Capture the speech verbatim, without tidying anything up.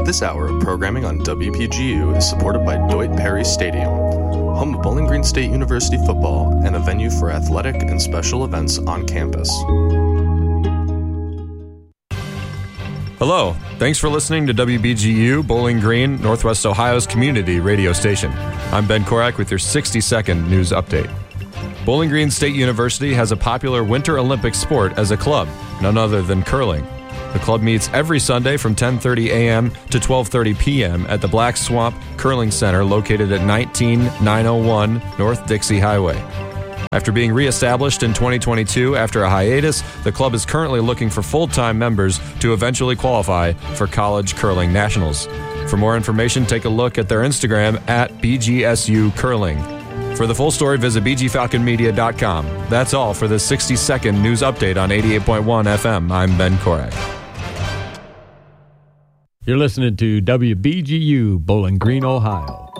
This hour of programming on W B G U is supported by Deutsche Perry Stadium, home of Bowling Green State University football and a venue for athletic and special events on campus. Hello, thanks for listening to W B G U, Bowling Green, Northwest Ohio's community radio station. I'm Ben Korak with your sixty-second news update. Bowling Green State University has a popular Winter Olympic sport as a club, none other than curling. The club meets every Sunday from ten thirty a.m. to twelve thirty p.m. at the Black Swamp Curling Center located at nineteen nine oh one North Dixie Highway. After being reestablished in twenty twenty-two after a hiatus, the club is currently looking for full-time members to eventually qualify for College Curling Nationals. For more information, take a look at their Instagram at B G S U Curling. For the full story, visit b g falcon media dot com. That's all for this sixty-second news update on eighty-eight point one F M. I'm Ben Korak. You're listening to W B G U, Bowling Green, Ohio.